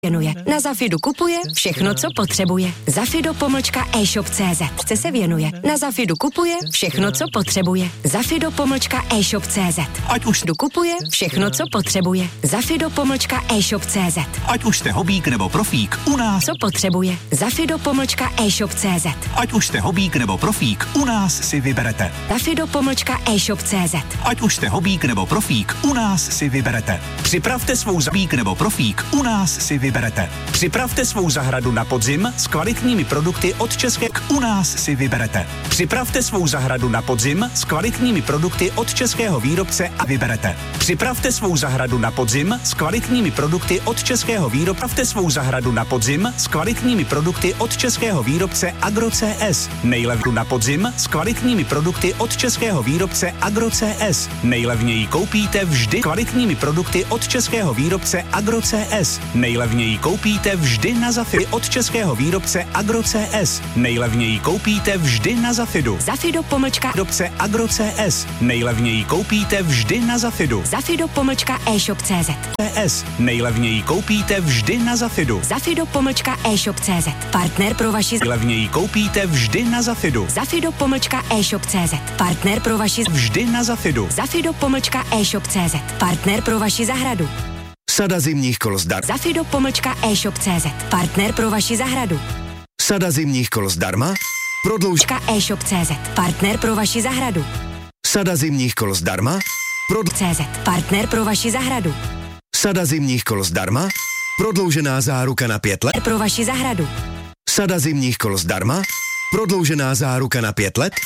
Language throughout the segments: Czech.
věnuje. Na Zafidu kupuje všechno, co potřebuje. Zafido-e-shop.cz Chce se věnuje. Na Zafidu kupuje všechno, co potřebuje. Zafido-e-shop.cz Ať už kupuje všechno, co potřebuje. Zafido-e-shop.cz Ať už jste hobík nebo profík, u nás co potřebuje. Zafido-e-shop.cz Ať už jste hobík nebo profík, u nás si vyberete. Zafido-e-shop.cz Ať už jste hobík nebo profík, u nás si vyberete. Připravte svou zabík nebo profík, u nás si vyberete. Připravte svou zahradu na podzim s kvalitními produkty od České, u nás si vyberete. Připravte svou zahradu na podzim s kvalitními produkty od českého výrobce a vyberete. Připravte svou zahradu na podzim s kvalitními produkty od českého výrobce. Připravte svou zahradu na podzim s kvalitními produkty od českého výrobce AgroCS. Nejlevněji na podzim s kvalitními produkty od českého výrobce AgroCS. Nejlevněji koupíte vždy kvalitními produkty od českého výrobce AgroCS. Nejlevněji koupíte vždy na Zafidu od českého výrobce AgroCS. Nejlevněji koupíte vždy na Zafidu. Zafido-výrobce AgroCS. Nejlevněji koupíte vždy na Zafidu. Zafido-e-shop.cz Nejlevněji koupíte vždy na Zafidu. Zafido-e-shop.cz Partner pro vaši Nejlevněji koupíte vždy na Zafidu. Zafido-e-shop.cz Partner pro vaši Vždy na Zafidu. Zafido-e-shop.cz Partner pro vaši zahradu. Sada zimních kol zdarma. Zafido-e-shop.cz Partner pro vaši zahradu. Sada zimních kol zdarma. e-shop.cz Partner pro vaši zahradu. Sada zimních kol zdarma. CZ Partner pro vaši zahradu. Sada zimních kol zdarma. Prodloužená záruka na 5 let. Pro vaši zahradu. Sada zimních kol zdarma. Prodloužená záruka na 5 let.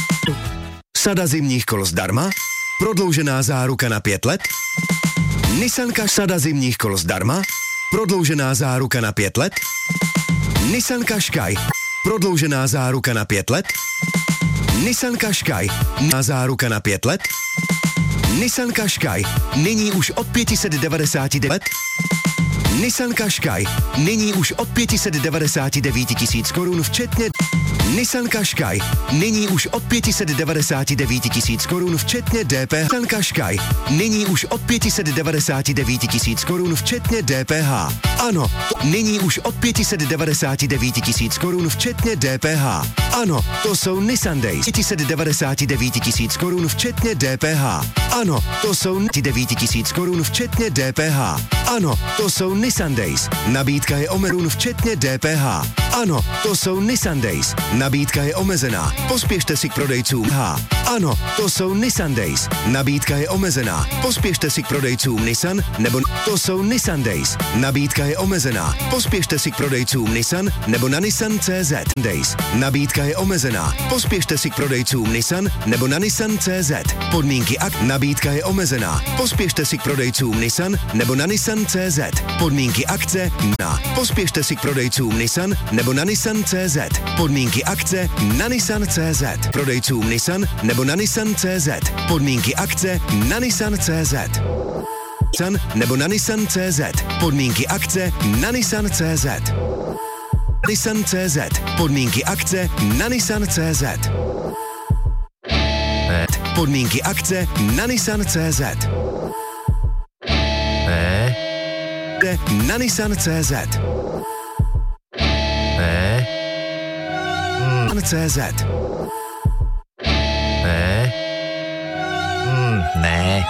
Sada zimních kol zdarma. Prodloužená záruka na 5 let. Nissanka sada zimních kol zdarma. Prodloužená záruka na 5 let. Nissan Qashqai. Prodloužená záruka na 5 let. Nissan Qashqai. Záruka na 5 let. Nissan Qashqai. Nyní už od 599 let. Nissan Qashqai. Nyní už od 599 tisíc korun včetně. Nissan Qashqai. Nyní už od 599 tisíc korun včetně DPH. Nissan Qashqai. Nyní už od 599 tisíc korun včetně DPH. Ano, nyní už od 599 tisíc korun včetně DPH. Ano, to jsou Nissan Days. 599 tisíc korun včetně DPH. Ano, to jsou 9 tisíc korun včetně DPH. Ano, to jsou Nissan Days. Nabídka je omezená včetně DPH. Ano, to jsou Nissan Days. Nabídka je omezená. Pospěšte si k prodejcům. Ano, to jsou Nissan Days. Nabídka je omezená. Pospěšte si k prodejcům Nissan nebo to jsou Nissan Days. Nabídka je omezená. Pospěšte si k prodejcům Nissan nebo na Nissan.cz Days. Nabídka je omezená. Pospěšte si k prodejcům Nissan nebo na Nissan.cz. Podmínky nabídka je omezená. Pospěšte si k prodejcům Nissan nebo na Nissan.cz. Podmínky akce na. Pospěšte si k prodejcům Nissan nebo na Nissan.cz. Podmínky akce na Nissan.cz. Prodejcům Nissan nebo na Nissan.cz. Podmínky akce na Nissan.cz. Nebo na Nissan.cz. Podmínky akce na Nissan.cz. Nissan.cz. Podmínky akce na Nissan.cz. Podmínky akce na Nissan.cz. Na Nissan.cz. CZ. Ne.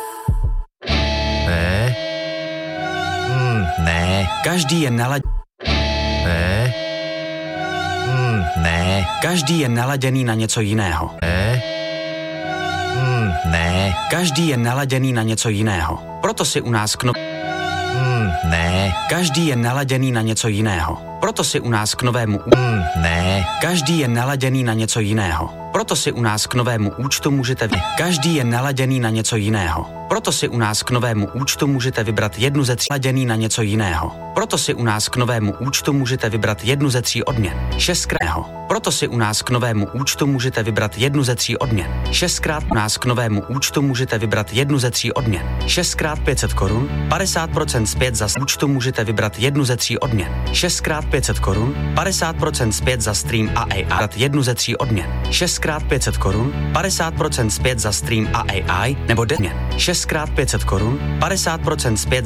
Ne. Každý je naladěný. Ne. Každý je naladěný na něco jiného. Ne. Každý je naladěný na něco jiného. Proto si u nás Ne. Každý je naladěný na něco jiného. Proto si u nás k novému Ne. Každý je naladěný na něco jiného. Proto si u nás k novému účtu můžete Každý je naladěný na něco jiného. Proto si u nás k novému účtu můžete vybrat jednu ze 3 naladěný na něco jiného. Proto si u nás k novému účtu můžete vybrat jednu ze 3 odměn. 6krát. Proto si u nás k novému účtu můžete vybrat jednu ze 3 odměn. 6krát u nás k novému účtu můžete vybrat jednu ze 3 odměn. 6x 500 korun, 50% zpět za účtu můžete vybrat jednu ze 3 odměn. 6x 500 korun, 50% zpět za stream a AI. Jednu ze 3 odměn. 6x 500 korun, 50% zpět za stream a AI nebo odměn. 6x 500 korun, 50% zpět